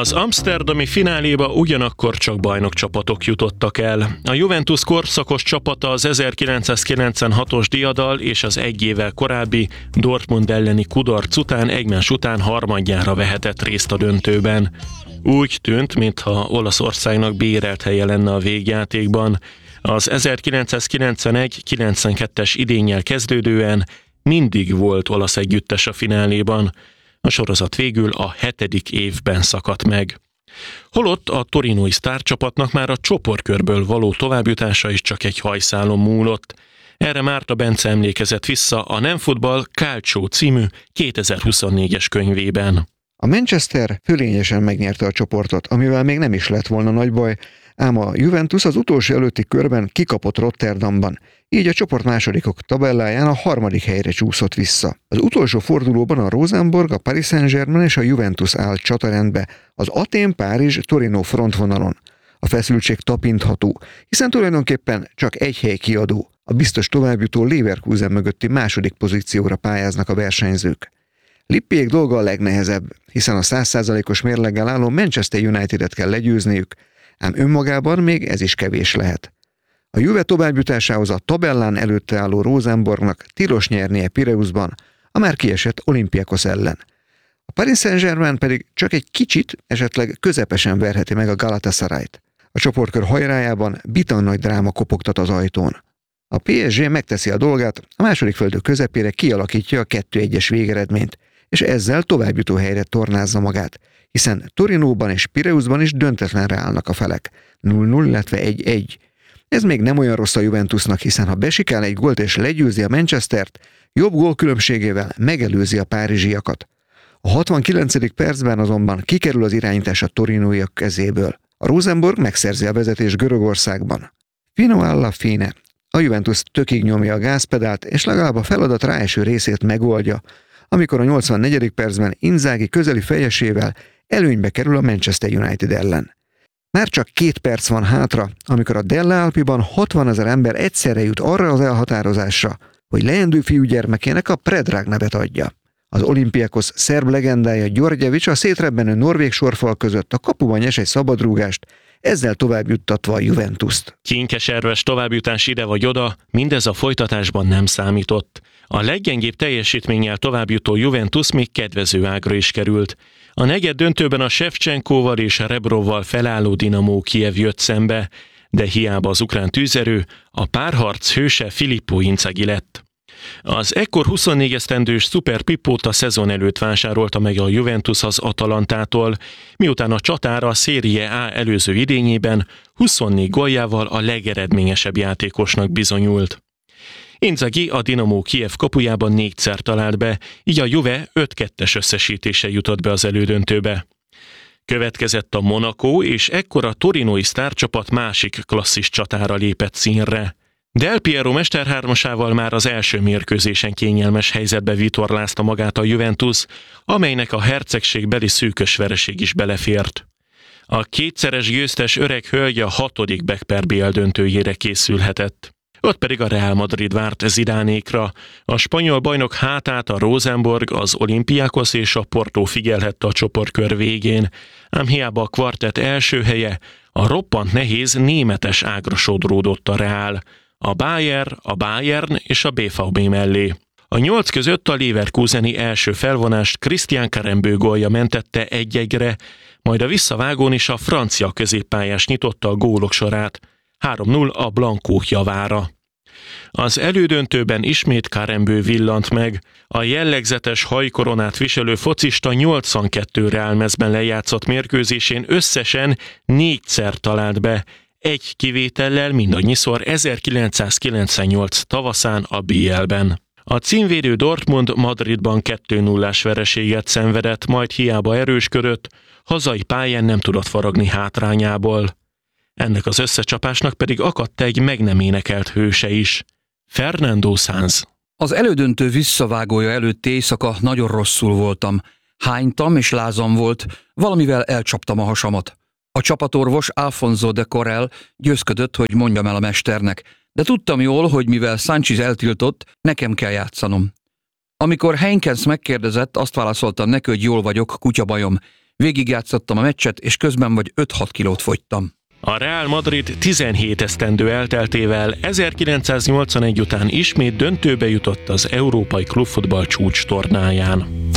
Az amszterdami fináléba ugyanakkor csak bajnokcsapatok jutottak el. A Juventus korszakos csapata az 1996-os diadal és az egy évvel korábbi Dortmund elleni kudarc után egymás után harmadjára vehetett részt a döntőben. Úgy tűnt, mintha Olaszországnak bérelt helye lenne a végjátékban. Az 1991-92-es idénnyel kezdődően mindig volt olasz együttes a fináléban. A sorozat végül a 7. évben szakadt meg. Holott a torinói sztárcsapatnak már a csoportkörből való továbbjutása is csak egy hajszálon múlott. Erre Márta Bence emlékezett vissza a Nem futball Calcio című 2024-es könyvében. A Manchester fölényesen megnyerte a csoportot, amivel még nem is lett volna nagy baj, ám a Juventus az utolsó előtti körben kikapott Rotterdamban, így a csoport másodikok tabelláján a 3. helyre csúszott vissza. Az utolsó fordulóban a Rosenborg, a Paris Saint-Germain és a Juventus állt csatarendbe az Atén-Párizs-Torino frontvonalon. A feszültség tapintható, hiszen tulajdonképpen csak egy hely kiadó, a biztos továbbjutó Leverkusen mögötti második pozícióra pályáznak a versenyzők. Lippiék dolga a legnehezebb, hiszen a 100%-os mérleggel álló Manchester United-et kell legyőzniük, ám önmagában még ez is kevés lehet. A Juve továbbjutásához a tabellán előtte álló Rosenborgnak tilos nyernie Pireusban, a már kiesett Olympiakos ellen. A Paris Saint-Germain pedig csak egy kicsit, esetleg közepesen verheti meg a Galatasarayt. A csoportkör hajrájában bitan nagy dráma kopogtat az ajtón. A PSG megteszi a dolgát, a második földő közepére kialakítja a 2-1-es végeredményt, és ezzel továbbjutó helyre tornázza magát, hiszen Torinóban és Pireusban is döntetlenre állnak a felek, 0-0, illetve 1-1. Ez még nem olyan rossz a Juventusnak, hiszen ha besikál egy gólt és legyőzi a Manchestert, jobb gólkülönbségével megelőzi a párizsiakat. A 69. percben azonban kikerül az irányítás a torinóiak kezéből. A Rosenborg megszerzi a vezetést Görögországban. Fino alla fine. A Juventus tökig nyomja a gázpedált, és legalább a feladat ráeső részét megoldja, amikor a 84. percben Inzaghi közeli fejesével előnybe kerül a Manchester United ellen. Már csak 2 perc van hátra, amikor a Delle Alpiban 60 000 ember egyszerre jut arra az elhatározásra, hogy leendő fiúgyermekének a Predrag nevet adja. Az Olympiakos szerb legendája Györgyevics a szétrebbenő norvég sorfal között a kapuban nyes egy szabadrúgást, ezzel továbbjuttatva a Juventust. Kínkeserves továbbjutás ide vagy oda, mindez a folytatásban nem számított. A leggyengébb teljesítménnyel továbbjutó Juventus még kedvező ágra is került. A negyed döntőben a Shevchenkóval és a Rebrovval felálló Dinamo Kijev jött szembe, de hiába az ukrán tűzerő, a párharc hőse Filippo Inzaghi lett. Az ekkor 24 esztendős Super Pippót a szezon előtt vásárolta meg a Juventus az Atalantától, miután a csatár a Serie A előző idényében 24 góljával a legeredményesebb játékosnak bizonyult. Inzaghi a Dinamo Kijev kapujában 4-szer talált be, így a Juve 5-2-es összesítése jutott be az elődöntőbe. Következett a Monaco, és ekkor a torinói sztárcsapat másik klasszis csatára lépett színre. Del Piero mesterhármasával már az első mérkőzésen kényelmes helyzetbe vitorlázta magát a Juventus, amelynek a hercegségbeli szűkös vereség is belefért. A kétszeres győztes öreg hölgy a 6. Beckper BL döntőjére készülhetett. Ott pedig a Real Madrid várt Zidánékra. A spanyol bajnok hátát a Rosenborg, az Olympiakos és a Porto figyelhette a csoportkör végén, ám hiába a kvartett első helye, a roppant nehéz németes ágra sodródott a Real, a Bayern és a BVB mellé. A 8 között a leverkuseni első felvonást Christian Karembő gólja mentette 1-1-re, majd a visszavágón is a francia középpályás nyitotta a gólok sorát, 3-0 a Blankók javára. Az elődöntőben ismét Karembő villant meg. A jellegzetes hajkoronát viselő focista 82 Real mezben lejátszott mérkőzésén összesen 4-szer talált be, egy kivétellel mindannyiszor 1998 tavaszán a BL-ben. A címvédő Dortmund Madridban 2-0-ás vereséget szenvedett, majd hiába erősködött, hazai pályán nem tudott faragni hátrányából. Ennek az összecsapásnak pedig akadt egy meg nem énekelt hőse is, Fernando Sanz. Az elődöntő visszavágója előtti éjszaka nagyon rosszul voltam. Hánytam és lázam volt, valamivel elcsaptam a hasamat. A csapatorvos Alfonso de Correll győzködött, hogy mondjam el a mesternek, de tudtam jól, hogy mivel Sanchez eltiltott, nekem kell játszanom. Amikor Heinkens megkérdezett, azt válaszoltam neki, hogy jól vagyok, kutyabajom. Végigjátszottam a meccset, és közben vagy 5-6 kilót fogytam. A Real Madrid 17 esztendő elteltével 1981 után ismét döntőbe jutott az Európai Klubfutball csúcs tornáján.